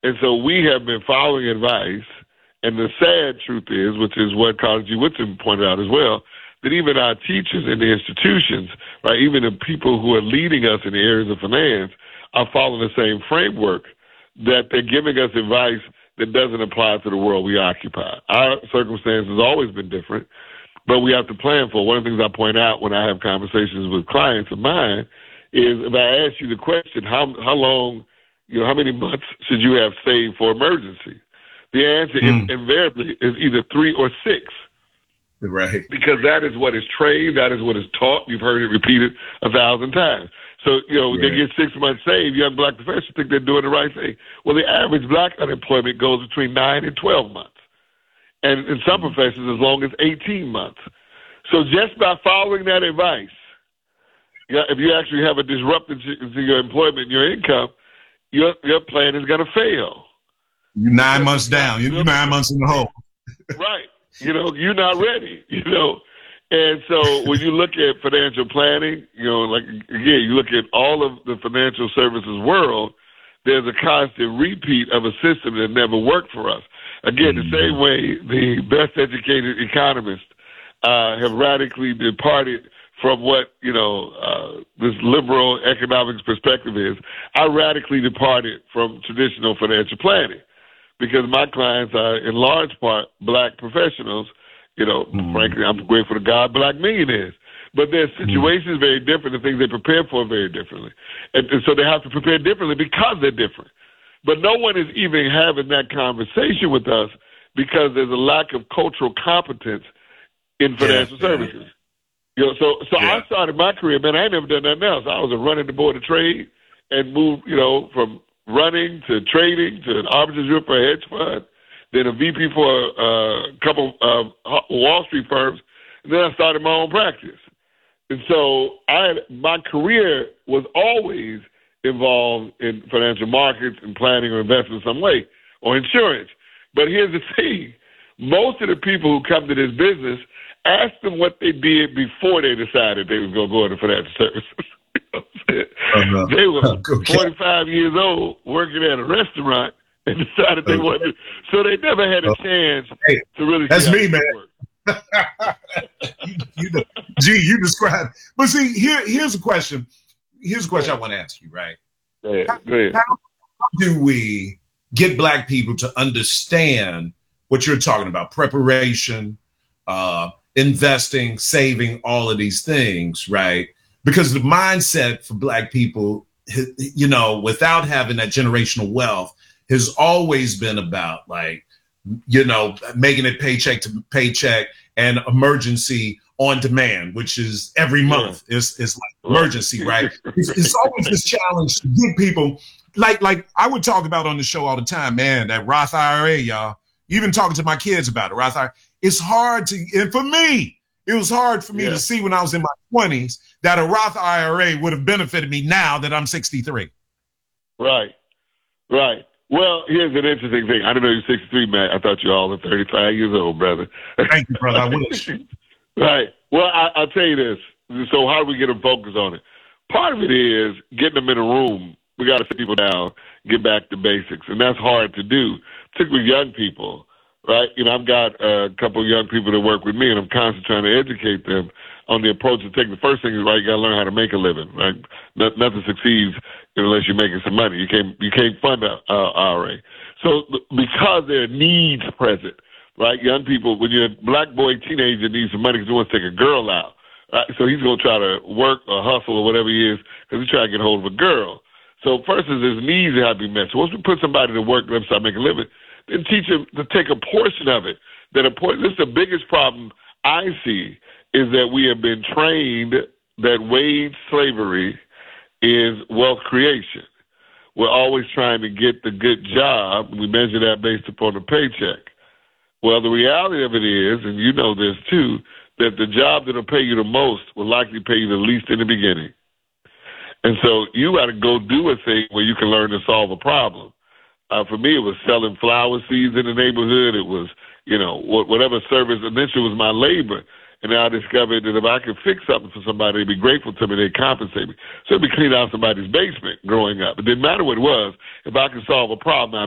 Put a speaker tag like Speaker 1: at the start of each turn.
Speaker 1: And so we have been following advice. And the sad truth is, which is what Carter G. Woodson pointed out as well, that even our teachers in the institutions, right, even the people who are leading us in the areas of finance are following the same framework, that they're giving us advice that doesn't apply to the world we occupy. Our circumstance has always been different, but we have to plan for it. One of the things I point out when I have conversations with clients of mine is if I ask you the question, how long, how many months should you have saved for emergency? The answer invariably is either 3 or 6.
Speaker 2: Right.
Speaker 1: Because that is what is trained, that is what is taught. You've heard it repeated 1,000 times. So, they get 6 months saved. Young black professionals think they're doing the right thing. Well, the average black unemployment goes between 9 and 12 months. And in some professions, as long as 18 months. So just by following that advice, if you actually have a disruption to your employment and your income, your plan is going to fail.
Speaker 2: You're 9 months down. You're 9 months in the hole.
Speaker 1: Right. You're not ready, And so when you look at financial planning, you look at all of the financial services world, there's a constant repeat of a system that never worked for us. Again, the same way the best educated economists have radically departed from what, this liberal economics perspective is, I radically departed from traditional financial planning because my clients are in large part black professionals. Frankly, I'm grateful to God, black millionaires. But their situations very different, the things they prepare for very differently. And so they have to prepare differently because they're different. But no one is even having that conversation with us because there's a lack of cultural competence in financial services. I started my career, man, I ain't never done nothing else. I was a running the board of trade and moved, from running to trading to an arbitrage for a hedge fund, then a VP for a couple of Wall Street firms, and then I started my own practice. And so my career was always involved in financial markets and planning or investment in some way, or insurance. But here's the thing. Most of the people who come to this business, ask them what they did before they decided they was going to go into financial services. They were 45 years old working at a restaurant and decided they wanted to. So they never had a chance to really
Speaker 2: that's
Speaker 1: see
Speaker 2: me, man.
Speaker 1: Work.
Speaker 2: You described. But see, here's a question. Here's a question I want to ask you, right?
Speaker 1: Go ahead.
Speaker 2: How do we get black people to understand what you're talking about? Preparation, investing, saving, all of these things, right? Because the mindset for black people, without having that generational wealth, has always been about making it paycheck to paycheck and emergency on demand, which is every month is like emergency, right? It's always this challenge to get people like I would talk about on the show all the time, man, that Roth IRA, y'all. Even talking to my kids about it, Roth IRA. It's hard and for me, it was hard for me to see when I was in my 20s that a Roth IRA would have benefited me now that I'm 63.
Speaker 1: Right. Well, here's an interesting thing. I didn't know you're 63, man. I thought you all were 35 years old, brother.
Speaker 2: Thank you, brother. I wish.
Speaker 1: Right. Well, I'll tell you this. So how do we get them focused on it? Part of it is getting them in a room. We got to sit people down, get back to basics. And that's hard to do, particularly young people, right? I've got a couple of young people that work with me, and I'm constantly trying to educate them on the approach to take. The first thing is, right, you got to learn how to make a living, right? Nothing succeeds unless you're making some money. You can't fund a IRA. So because there are needs present, right? Young people, when you're a black boy teenager needs some money because he wants to take a girl out, right? So he's going to try to work or hustle or whatever he is because he's trying to get hold of a girl. So first is his needs that have to be met. So once we put somebody to work, let them start making a living, then teach them to take a portion of it. This is the biggest problem I see is that we have been trained that wage slavery is wealth creation. We're always trying to get the good job. We measure that based upon the paycheck. Well, the reality of it is, and you know this too, that the job that will pay you the most will likely pay you the least in the beginning. And so you got to go do a thing where you can learn to solve a problem. For me, it was selling flower seeds in the neighborhood. It was, whatever service. Initially, it was my labor. And then I discovered that if I could fix something for somebody, they'd be grateful to me, they'd compensate me. So it'd be cleaning out somebody's basement growing up. It didn't matter what it was. If I could solve a problem,